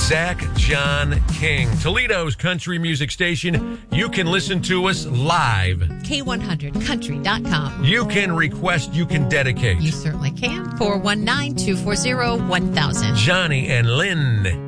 Zach John King. Toledo's country music station. You can listen to us live. K100country.com. You can request, you can dedicate. You certainly can. 419-240-1000. Johnny and Lynn.